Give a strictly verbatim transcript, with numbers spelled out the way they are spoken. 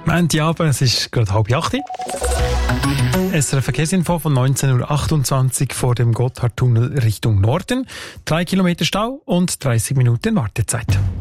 Montagabend, es ist gerade halb acht. S R F Verkehrsinfo von neunzehn Uhr achtundzwanzig vor dem Gotthardtunnel Richtung Norden. Drei Kilometer Stau und dreißig Minuten Wartezeit.